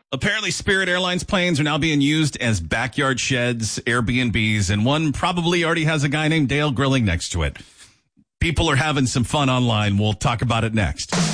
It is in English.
Apparently, Spirit Airlines planes are now being used as backyard sheds, Airbnbs, and one probably already has a guy named Dale grilling next to it. People are having some fun online. We'll talk about it next.